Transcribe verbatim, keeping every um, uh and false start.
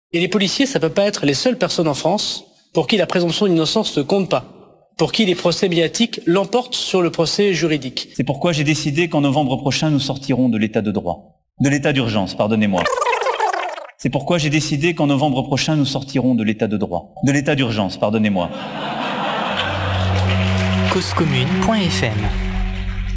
Et les policiers, ça peut pas être les seules personnes en France pour qui la présomption d'innocence ne compte pas, pour qui les procès médiatiques l'emportent sur le procès juridique. C'est pourquoi j'ai décidé qu'en novembre prochain, nous sortirons de l'état de droit. De l'état d'urgence, pardonnez-moi. C'est pourquoi j'ai décidé qu'en novembre prochain, nous sortirons de l'état de droit. De l'état d'urgence, pardonnez-moi. cause commune point f m